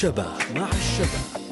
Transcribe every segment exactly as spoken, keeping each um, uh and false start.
شباب مع الشباب.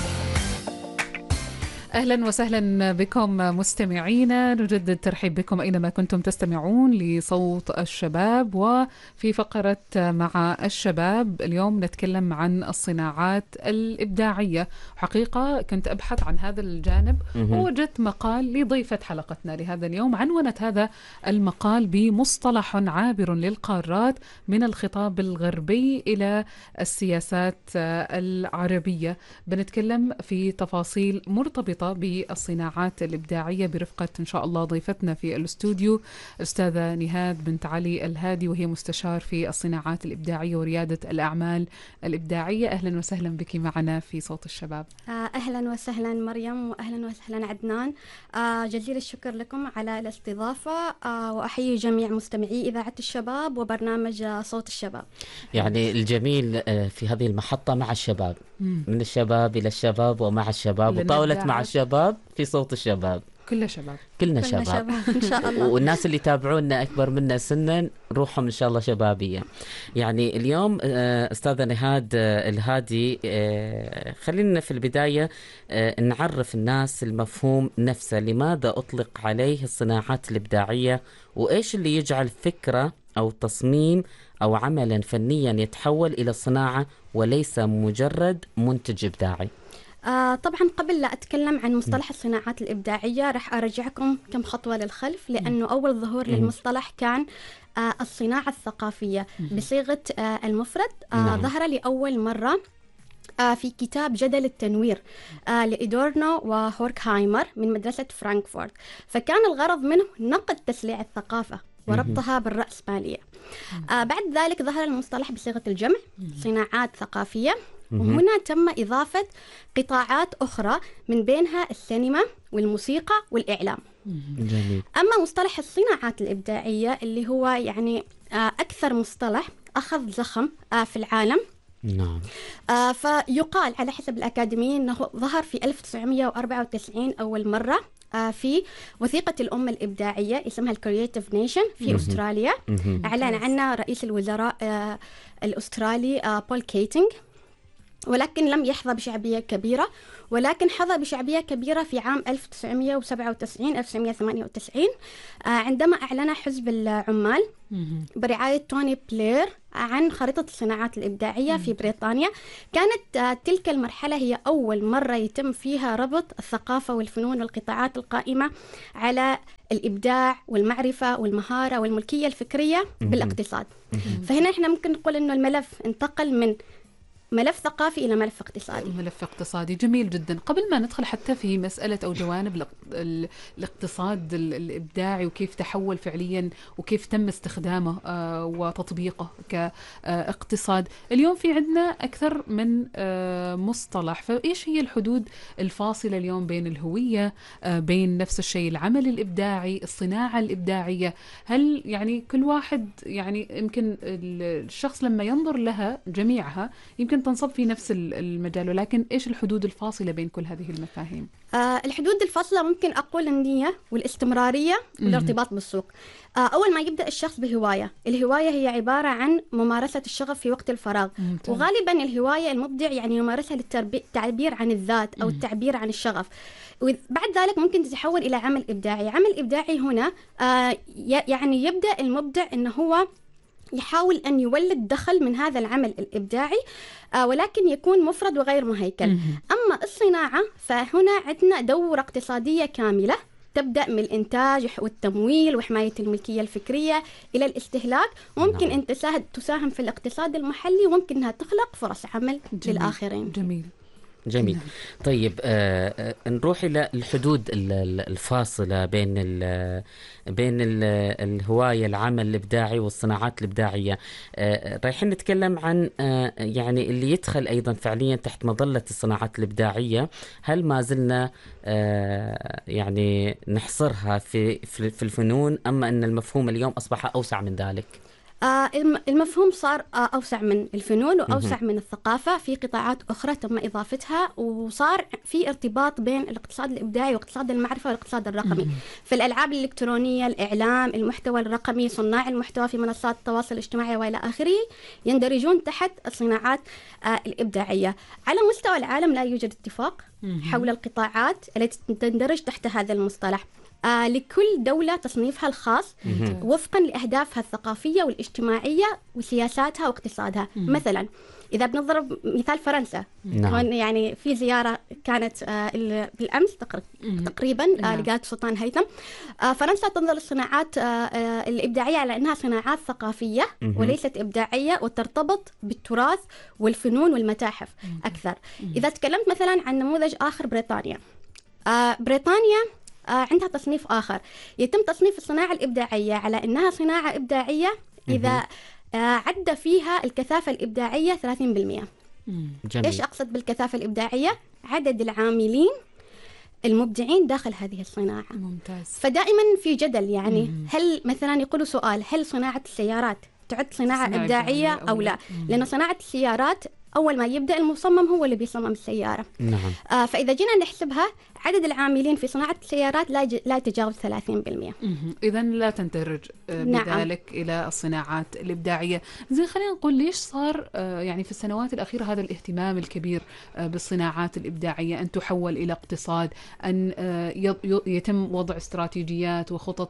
أهلا وسهلا بكم مستمعينا، نجدد الترحيب بكم أينما كنتم تستمعون لصوت الشباب. وفي فقرة مع الشباب اليوم نتكلم عن الصناعات الإبداعية. حقيقة كنت أبحث عن هذا الجانب ووجدت مقال لضيفة حلقتنا لهذا اليوم، عنونت هذا المقال بمصطلح عابر للقارات من الخطاب الغربي إلى السياسات العربية. بنتكلم في تفاصيل مرتبطة بالصناعات الإبداعية برفقة إن شاء الله ضيفتنا في الاستوديو أستاذة نهاد بنت علي الهادي، وهي مستشار في الصناعات الإبداعية وريادة الأعمال الإبداعية. أهلا وسهلا بك معنا في صوت الشباب. أهلا وسهلا مريم، وأهلا وسهلا عدنان. جزيل الشكر لكم على الاستضافة، وأحيي جميع مستمعي إذاعة الشباب وبرنامج صوت الشباب. يعني الجميل في هذه المحطة مع الشباب، من الشباب إلى الشباب ومع الشباب، وطاولة مع الشباب في صوت الشباب. كل شباب كلنا كلنا شباب. شباب إن شاء الله. والناس اللي يتابعونا أكبر منا سنا روحهم إن شاء الله شبابية. يعني اليوم أستاذة نهاد الهادي، خلينا في البداية نعرف الناس المفهوم نفسه، لماذا أطلق عليه الصناعات الإبداعية، وإيش اللي يجعل فكرة أو تصميم أو عملا فنيا يتحول إلى صناعة وليس مجرد منتج إبداعي؟ آه طبعا قبل لا أتكلم عن مصطلح الصناعات الإبداعية رح أرجعكم كم خطوة للخلف، لأنه أول ظهور للمصطلح كان آه الصناعة الثقافية بصيغة آه المفرد. آه نعم. ظهر لأول مرة آه في كتاب جدل التنوير آه لإدورنو وهوركهايمر من مدرسة فرانكفورت، فكان الغرض منه نقد تسليع الثقافة وربطها بالرأسمالية. آه بعد ذلك ظهر المصطلح بصيغة الجمع، صناعات ثقافية، وهنا تم إضافة قطاعات أخرى من بينها السينما والموسيقى والإعلام. جميل. أما مصطلح الصناعات الإبداعية اللي هو يعني آه أكثر مصطلح أخذ زخم آه في العالم. نعم. آه فيقال على حسب الأكاديميين أنه ظهر في ألف وتسعمائة وأربعة وتسعين أول مرة آه في وثيقة الأمة الإبداعية اسمها الكرياتيف نيشن في أستراليا. أعلن عنها رئيس الوزراء آه الأسترالي آه بول كيتينغ، ولكن لم يحظى بشعبية كبيرة، ولكن حظى بشعبية كبيرة في عام ألف وتسعمائة وسبعة وتسعين ألف وتسعمائة وثمانية وتسعين عندما أعلن حزب العمال برعاية توني بلير عن خريطة الصناعات الإبداعية في بريطانيا. كانت تلك المرحلة هي أول مرة يتم فيها ربط الثقافة والفنون والقطاعات القائمة على الإبداع والمعرفة والمهارة والملكية الفكرية بالاقتصاد. فهنا إحنا ممكن نقول إنه الملف انتقل من ملف ثقافي إلى ملف اقتصادي. ملف اقتصادي جميل جدا. قبل ما ندخل حتى في مسألة أو جوانب الاقتصاد الإبداعي وكيف تحول فعليا وكيف تم استخدامه وتطبيقه كاقتصاد، اليوم في عندنا أكثر من مصطلح، فإيش هي الحدود الفاصلة اليوم بين الهوية، بين نفس الشيء العمل الإبداعي، الصناعة الإبداعية؟ هل يعني كل واحد يعني يمكن الشخص لما ينظر لها جميعها يمكن تنصب في نفس المجال، ولكن إيش الحدود الفاصلة بين كل هذه المفاهيم؟ آه الحدود الفاصلة ممكن أقول النية والاستمرارية والارتباط بالسوق. آه أول ما يبدأ الشخص بهواية، الهواية هي عبارة عن ممارسة الشغف في وقت الفراغ. ممتاز. وغالبا الهواية المبدع يعني يمارسها للتعبير عن الذات أو التعبير عن الشغف، وبعد ذلك ممكن تتحول إلى عمل إبداعي. عمل إبداعي هنا آه يعني يبدأ المبدع إنه هو يحاول أن يولد دخل من هذا العمل الإبداعي، آه ولكن يكون مفرد وغير مهيكل. أما الصناعة فهنا عندنا دورة اقتصادية كاملة تبدأ من الإنتاج والتمويل وحماية الملكية الفكرية إلى الاستهلاك، وممكن أن تساهم في الاقتصاد المحلي، وممكن أنها تخلق فرص عمل جميل. للآخرين. جميل جميل. طيب آه نروح إلى الحدود الفاصلة بين ال بين ال الهواية العمل الإبداعي والصناعات الإبداعية. آه رايحين نتكلم عن آه يعني اللي يدخل أيضا فعليا تحت مظلة الصناعات الإبداعية. هل ما زلنا آه يعني نحصرها في في الفنون، أما أن المفهوم اليوم أصبح أوسع من ذلك؟ آه المفهوم صار آه أوسع من الفنون وأوسع من الثقافة، في قطاعات أخرى تم إضافتها، وصار في ارتباط بين الاقتصاد الإبداعي واقتصاد المعرفة والاقتصاد الرقمي. في الألعاب الإلكترونية، الإعلام، المحتوى الرقمي، صناع المحتوى في منصات التواصل الاجتماعي وإلى آخره يندرجون تحت الصناعات آه الإبداعية. على مستوى العالم لا يوجد اتفاق حول القطاعات التي تندرج تحت هذا المصطلح. آه لكل دولة تصنيفها الخاص وفقا لأهدافها الثقافية والاجتماعية وسياساتها واقتصادها. مثلا إذا بنضرب مثال فرنسا، نعم. يعني في زيارة كانت آه بالأمس تقريبا آه لقاء سلطان هيثم. آه فرنسا تنظر للصناعات آه آه الإبداعية على أنها صناعات ثقافية وليست إبداعية، وترتبط بالتراث والفنون والمتاحف أكثر. إذا تكلمت مثلا عن نموذج آخر، بريطانيا. آه بريطانيا آه عندها تصنيف آخر، يتم تصنيف الصناعة الإبداعية على أنها صناعة إبداعية إذا آه عد فيها الكثافة الإبداعية ثلاثين بالمئة. جميل. إيش أقصد بالكثافة الإبداعية؟ عدد العاملين المبدعين داخل هذه الصناعة. ممتاز. فدائما في جدل، يعني مم. هل مثلا يقولوا سؤال، هل صناعة السيارات تعد صناعة إبداعية أو لا؟ لأن صناعة السيارات أول ما يبدأ المصمم هو اللي بيصمم السيارة. نعم. آه فإذا جينا نحسبها، عدد العاملين في صناعة السيارات لا ج... لا يتجاوز ثلاثين بالمئة. إذا لا تندرج آه بذلك نعم. إلى الصناعات الإبداعية. زين، خلينا نقول ليش صار آه يعني في السنوات الأخيرة هذا الاهتمام الكبير آه بالصناعات الإبداعية، أن تحول إلى اقتصاد، أن آه ي... يتم وضع استراتيجيات وخطط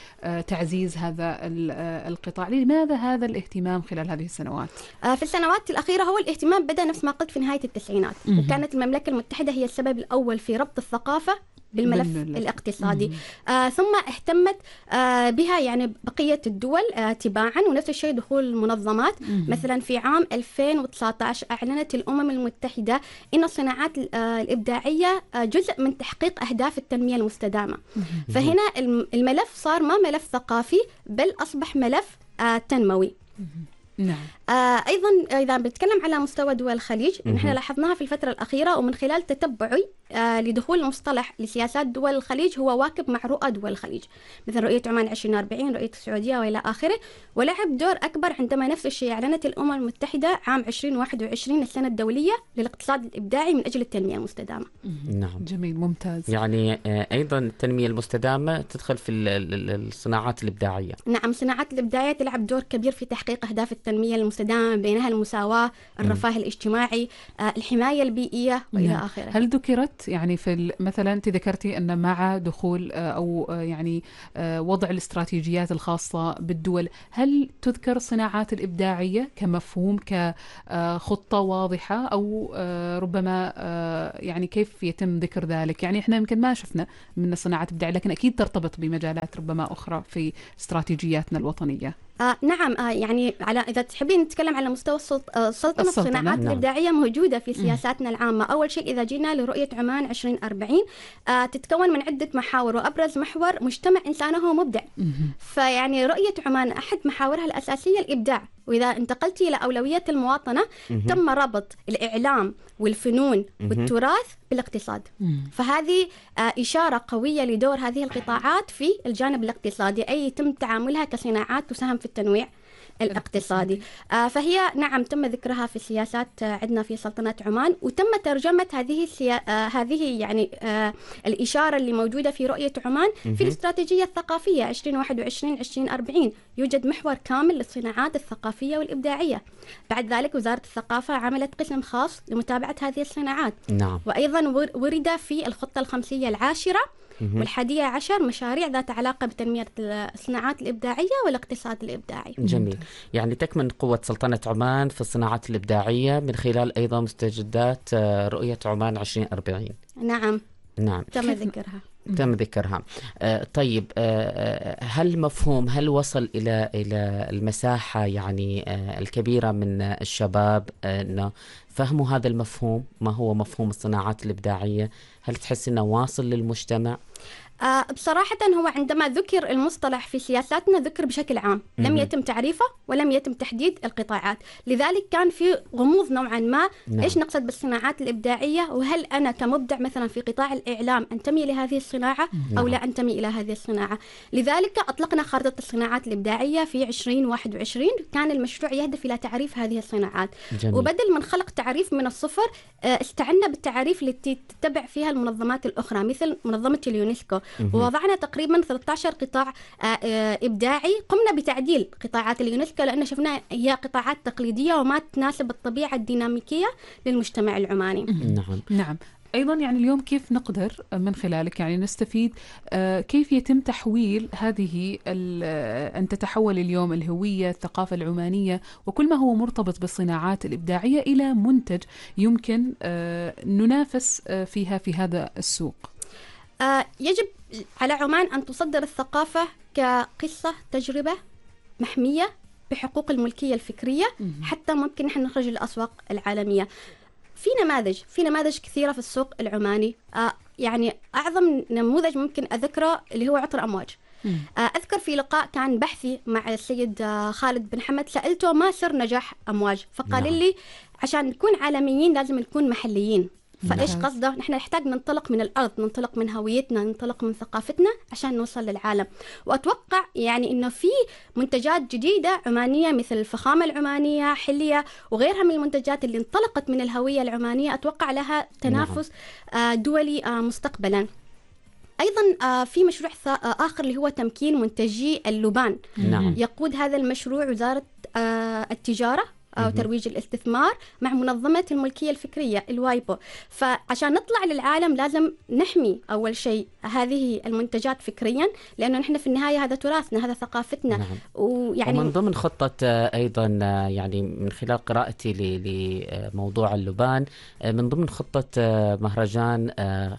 لتعزيز هذا القطاع؟ لماذا هذا الاهتمام خلال هذه السنوات؟ آه في السنوات الأخيرة هو الاهتمام بدأ نفس ما قلت في نهاية التسعينات، وكانت المملكة المتحدة هي السبب الأول في ربط الثقافة بالملف بالملف. الاقتصادي. آه ثم اهتمت آه بها يعني بقية الدول آه تباعا، ونفس الشيء دخول المنظمات. مم. مثلا في عام ألفين وتسعة عشر أعلنت الأمم المتحدة إن الصناعات آه الإبداعية آه جزء من تحقيق أهداف التنمية المستدامة. مم. فهنا الملف صار ما ملف ثقافي، بل أصبح ملف آه تنموي. مم. نعم. آه أيضا إذا بنتكلم على مستوى دول الخليج، نحن لاحظناها في الفترة الأخيرة، ومن خلال تتبعي آه لدخول المصطلح لسياسات دول الخليج هو واكب مع رؤى دول الخليج، مثل رؤية عمان عشرين أربعين، رؤية السعودية وإلى آخره، ولعب دور أكبر عندما نفس الشيء أعلنت الأمم المتحدة عام عشرين واحد وعشرين السنة الدولية للاقتصاد الإبداعي من أجل التنمية المستدامة. نعم. جميل، ممتاز. يعني آه أيضا التنمية المستدامة تدخل في الصناعات الإبداعية. نعم، الصناعات الإبداعية تلعب دور كبير في تحقيق أهداف التنمية المستدامة، بينها المساواة، الرفاه الاجتماعي، آه الحماية البيئية وإلى نعم. آخره. هل ذكرت يعني في مثلا انت ذكرتي ان مع دخول او يعني وضع الاستراتيجيات الخاصه بالدول، هل تذكر الصناعات الابداعيه كمفهوم كخطه واضحه، او ربما يعني كيف يتم ذكر ذلك؟ يعني احنا يمكن ما شفنا من الصناعات الابداعيه، لكن اكيد ترتبط بمجالات ربما اخرى في استراتيجياتنا الوطنيه. آه نعم، آه يعني على إذا تحبين نتكلم على مستوى السلط... آه السلطنة، الصناعات نعم. الإبداعية موجودة في سياساتنا العامة. أول شيء إذا جينا لرؤية عمان عشرين أربعين، آه تتكون من عدة محاور، وأبرز محور مجتمع إنسانه مبدع. فيعني رؤية عمان أحد محاورها الأساسية الإبداع. وإذا انتقلتي إلى أولويات المواطنة، تم ربط الإعلام والفنون والتراث بالاقتصاد. فهذه آه إشارة قوية لدور هذه القطاعات في الجانب الاقتصادي، أي يتم تعاملها كصناعات تساهم في التنويع الاقتصادي. آه فهي نعم تم ذكرها في السياسات آه عندنا في سلطنة عمان، وتم ترجمة هذه السيا... آه هذه يعني آه الإشارة اللي موجودة في رؤية عمان في الاستراتيجية الثقافية عشرين واحد وعشرين عشرين أربعين. يوجد محور كامل للصناعات الثقافية والإبداعية. بعد ذلك وزارة الثقافة عملت قسم خاص لمتابعة هذه الصناعات. نعم. وأيضا ورد في الخطة الخمسية العاشرة والحادية عشر مشاريع ذات علاقة بتنمية الصناعات الإبداعية والاقتصاد الإبداعي. جميل. يعني تكمن قوة سلطنة عمان في الصناعات الإبداعية من خلال أيضا مستجدات رؤية عمان عشرين أربعين. نعم. نعم. تم ذكرها. تم ذكرها. آه طيب، آه هل مفهوم هل وصل إلى إلى المساحة يعني آه الكبيرة من الشباب آه إنه فهموا هذا المفهوم، ما هو مفهوم الصناعات الإبداعية؟ هل تحس إنه واصل للمجتمع؟ آه بصراحة هو عندما ذكر المصطلح في سياساتنا ذكر بشكل عام، لم يتم تعريفه ولم يتم تحديد القطاعات، لذلك كان في غموض نوعا ما. نعم. إيش نقصد بالصناعات الإبداعية، وهل أنا كمبدع مثلا في قطاع الإعلام أنتمي لهذه الصناعة أو لا أنتمي إلى هذه الصناعة. لذلك أطلقنا خارطة الصناعات الإبداعية في عشرين واحد وعشرين، كان المشروع يهدف إلى تعريف هذه الصناعات. جميل. وبدل من خلق تعريف من الصفر استعنا بالتعريف التي تتبع فيها المنظمات الأخرى مثل منظمة اليونسكو، ووضعنا تقريبا ثلاثة عشر قطاع إبداعي. قمنا بتعديل قطاعات اليونسكو لأن شفنا هي قطاعات تقليدية وما تناسب الطبيعة الديناميكية للمجتمع العماني. نعم نعم. أيضا يعني اليوم كيف نقدر من خلالك يعني نستفيد، كيف يتم تحويل هذه أن تتحول اليوم الهوية الثقافة العمانية وكل ما هو مرتبط بالصناعات الإبداعية إلى منتج يمكن ننافس فيها في هذا السوق؟ يجب على عمان أن تصدر الثقافة كقصة تجربة محمية بحقوق الملكية الفكرية حتى ممكن نحن نخرج للأسواق العالمية. في نماذج في نماذج كثيرة في السوق العماني. آه يعني أعظم نموذج ممكن أذكره اللي هو عطر أمواج. آه أذكر في لقاء كان بحثي مع السيد آه خالد بن حمد، سألته ما سر نجاح أمواج، فقال نعم. لي عشان نكون عالميين لازم نكون محليين. فإيش قصده؟ نحن نحتاج ننطلق من الأرض، ننطلق من هويتنا، ننطلق من ثقافتنا عشان نوصل للعالم. وأتوقع يعني إنه في منتجات جديدة عمانية مثل الفخامة العمانية، حلية وغيرها من المنتجات اللي انطلقت من الهوية العمانية، أتوقع لها تنافس دولي مستقبلا. أيضا في مشروع آخر اللي هو تمكين منتجي اللبان. نعم. يقود هذا المشروع وزارة التجارة أو ترويج الاستثمار مع منظمة الملكية الفكرية الوايبو. فعشان نطلع للعالم لازم نحمي أول شيء هذه المنتجات فكريا، لأنه نحن في النهاية هذا تراثنا، هذا ثقافتنا. نعم. ويعني ومن ضمن خطة أيضا يعني من خلال قراءتي لموضوع اللبان، من ضمن خطة مهرجان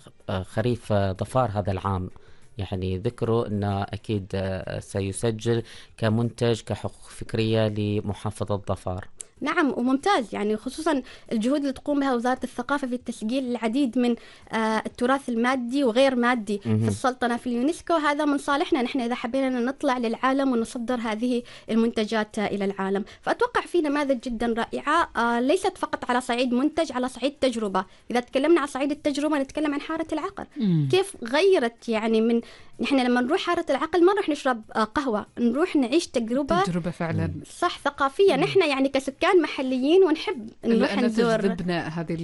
خريف ظفار هذا العام، يعني ذكروا أنه أكيد سيسجل كمنتج كحقوق فكرية لمحافظة ظفار. نعم وممتاز، يعني خصوصا الجهود اللي تقوم بها وزارة الثقافة في تسجيل العديد من آه التراث المادي وغير مادي في السلطنة في اليونسكو. هذا من صالحنا نحن إذا حبينا نطلع للعالم ونصدر هذه المنتجات آه إلى العالم. فأتوقع في نماذج جدا رائعة آه ليست فقط على صعيد منتج، على صعيد تجربة. إذا تكلمنا على صعيد التجربة نتكلم عن حارة العقل. مم. كيف غيرت يعني من نحن لما نروح حارة العقل ما نروح نشرب آه قهوة، نروح نعيش تجربة تجربة فعلا صح ثقافية. مم. نحن يعني كسكان محليين ونحب نروح نزور. تجذبنا هذه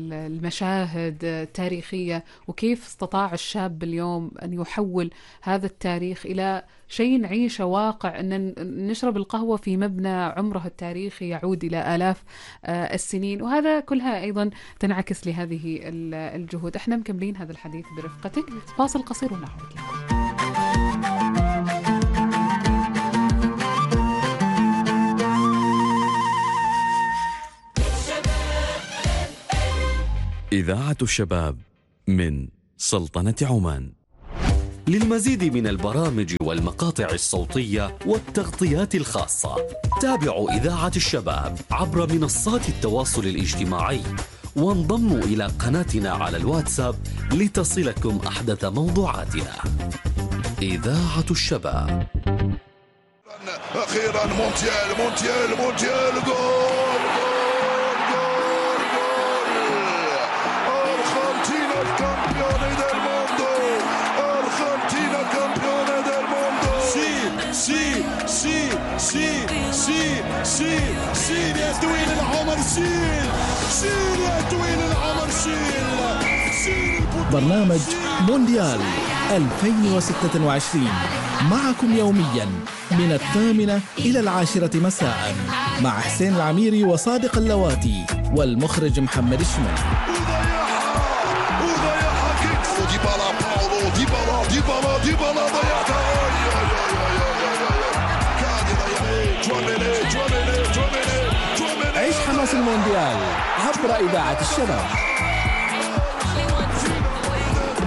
المشاهد التاريخية، وكيف استطاع الشاب اليوم أن يحول هذا التاريخ إلى شيء نعيشه واقع، أن نشرب القهوة في مبنى عمره التاريخي يعود إلى آلاف السنين. وهذا كلها أيضا تنعكس لهذه الجهود. احنا مكملين هذا الحديث برفقتك، فاصل قصير ونعود. إذاعة الشباب من سلطنة عمان. للمزيد من البرامج والمقاطع الصوتية والتغطيات الخاصة تابعوا إذاعة الشباب عبر منصات التواصل الاجتماعي، وانضموا إلى قناتنا على الواتساب لتصلكم أحدث موضوعاتنا. إذاعة الشباب. أخيرا مونتيال مونتيال مونتيال جول جول جول جول أرجنتينا campione del mondo Argentina campione del mondo sì sì sì sì sì sì sì يا طويل العمر سيل سيل يا طويل العمر سيل سيل. برنامج مونديال ألفين وستة وعشرين معكم يوميا من الثامنة إلى العاشرة مساء مع حسين العميري وصادق اللواتي والمخرج محمد الشمال. عيش حماس المونديال عبر إذاعة الشباب.